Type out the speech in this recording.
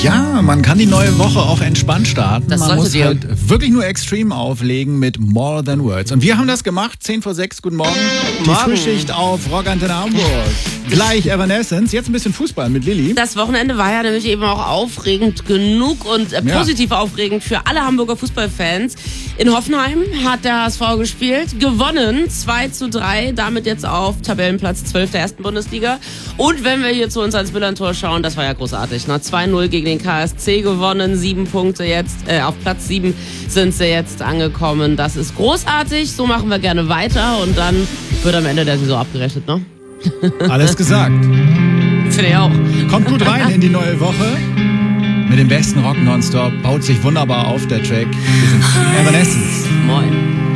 Ja, man kann die neue Woche auch entspannt starten. Das man muss ihr. halt wirklich nur Extreme auflegen mit More Than Words. Und wir haben das gemacht, 10 vor 6, guten Morgen. Die Frühschicht auf Rock Antenne Hamburg. Gleich Evanescence, jetzt ein bisschen Fußball mit Lilly. Das Wochenende war ja nämlich eben auch aufregend genug und positiv aufregend für alle Hamburger Fußballfans. In Hoffenheim hat der HSV gespielt, gewonnen, 2:3, damit jetzt auf Tabellenplatz 12 der ersten Bundesliga. Und wenn wir hier zu uns ans Müllerntor schauen, das war ja großartig, ne? 2:0 gegen den KSC gewonnen, 7 Punkte jetzt, auf Platz 7 sind sie jetzt angekommen. Das ist großartig, so machen wir gerne weiter und dann wird am Ende der Saison abgerechnet, ne? Alles gesagt. Finde ich auch. Kommt gut rein in die neue Woche. Mit dem besten Rock nonstop. Baut sich wunderbar auf, der Track. Wir sind Evanescence. Moin.